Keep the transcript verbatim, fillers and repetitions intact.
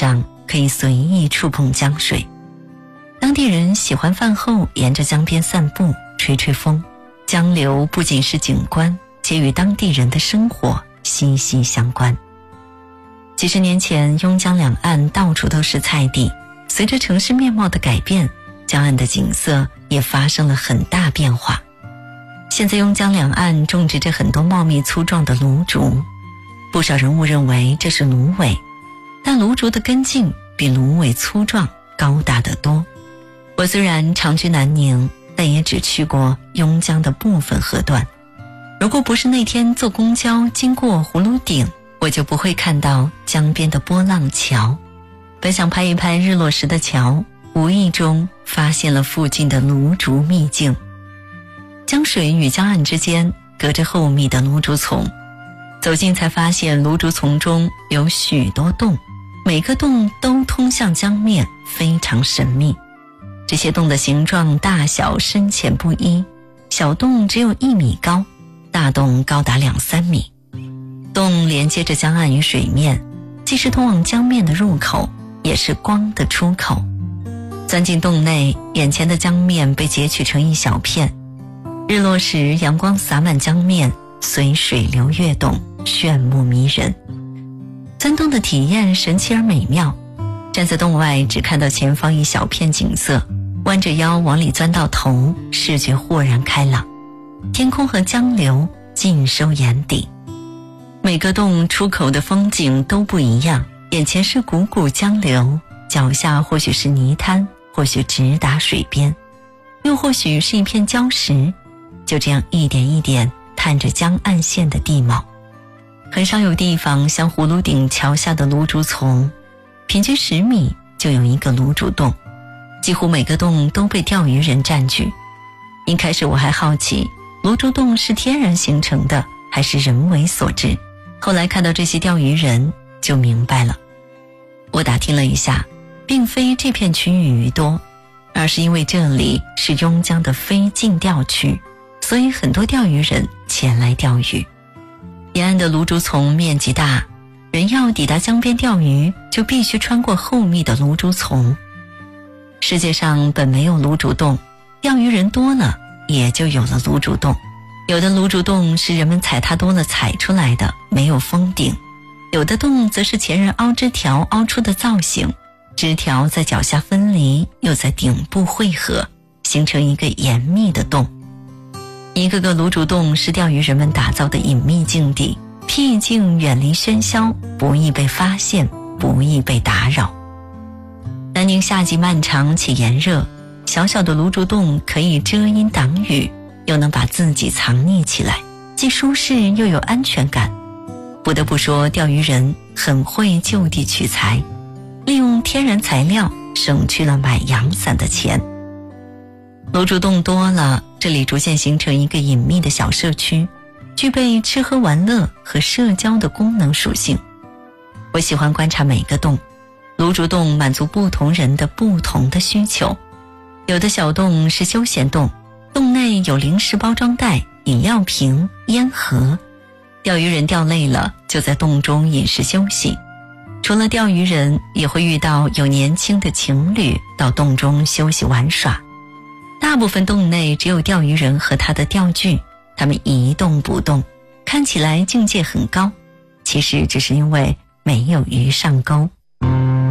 上可以随意触碰江水。当地人喜欢饭后沿着江边散步，吹吹风。江流不仅是景观，且与当地人的生活息息相关。几十年前，邕江两岸到处都是菜地，随着城市面貌的改变，江岸的景色也发生了很大变化。现在邕江两岸种植着很多茂密粗壮的芦竹，不少人误认为这是芦苇，但芦竹的根茎比芦苇粗壮高大得多。我虽然常居南宁，但也只去过邕江的部分河段。如果不是那天坐公交经过葫芦顶，我就不会看到江边的波浪桥。本想拍一拍日落时的桥，无意中发现了附近的芦竹秘境。江水与江岸之间隔着厚密的芦竹丛，走近才发现芦竹丛中有许多洞，每个洞都通向江面，非常神秘。这些洞的形状大小深浅不一，小洞只有一米高，大洞高达两三米。洞连接着江岸与水面，既是通往江面的入口，也是光的出口。钻进洞内，眼前的江面被截取成一小片，日落时阳光洒满江面，随水流跃动，炫目迷人。钻洞的体验神奇而美妙，站在洞外只看到前方一小片景色，弯着腰往里钻到头，视觉豁然开朗，天空和江流尽收眼底。每个洞出口的风景都不一样，眼前是汩汩江流，脚下或许是泥滩，或许直达水边，又或许是一片礁石，就这样一点一点探着江岸线的地貌。很少有地方像葫芦顶桥下的芦竹丛，平均十米就有一个芦竹洞，几乎每个洞都被钓鱼人占据。一开始我还好奇，芦竹洞是天然形成的还是人为所致，后来看到这些钓鱼人就明白了。我打听了一下，并非这片区域鱼多，而是因为这里是邕江的非禁钓区，所以很多钓鱼人前来钓鱼。沿岸的芦竹丛面积大，人要抵达江边钓鱼，就必须穿过厚密的芦竹丛。世界上本没有芦竹洞，钓鱼人多了，也就有了芦竹洞。有的芦竹洞是人们踩踏多了踩出来的，没有封顶；有的洞则是前人凹枝条凹出的造型，枝条在脚下分离，又在顶部汇合，形成一个严密的洞。一个个芦竹洞是钓鱼人们打造的隐秘境地，僻静远离喧嚣，不易被发现，不易被打扰。南宁夏季漫长且炎热，小小的芦竹洞可以遮阴挡雨，又能把自己藏匿起来，既舒适又有安全感。不得不说，钓鱼人很会就地取材，利用天然材料，省去了买阳伞的钱。芦竹洞多了，这里逐渐形成一个隐秘的小社区，具备吃喝玩乐和社交的功能属性。我喜欢观察每个洞，芦竹洞满足不同人的不同的需求。有的小洞是休闲洞，洞内有零食包装袋、饮料瓶、烟盒，钓鱼人钓累了就在洞中饮食休息。除了钓鱼人，也会遇到有年轻的情侣到洞中休息玩耍。大部分洞内只有钓鱼人和他的钓具，他们一动不动，看起来境界很高，其实只是因为没有鱼上钩。